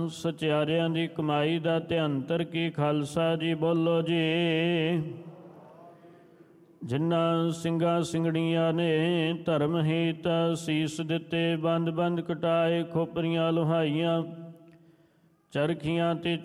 ਸਚਿਆਰਿਆਂ ਦੀ ਕਮਾਈ ਦਾ ਧਿਆੰਤਰ ਕੀ ਖਾਲਸਾ ਜੀ ਬੋਲੋ ਜੀ। ਜਿਨ੍ਹਾਂ ਸਿੰਘਾਂ ਸਿੰਘਣੀਆਂ ਨੇ ਧਰਮ ਹਿਤ ਸੀਸ ਦਿੱਤੇ, ਬੰਦ ਬੰਦ ਕਟਾਏ, ਖੋਪਰੀਆਂ ਲੁਹਾਈਆਂ, ਚਰਖੀਆਂ ਤੇ